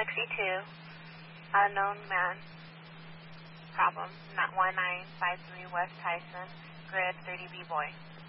62, unknown man, problem, not 1953 West Tyson, grid 30B boy.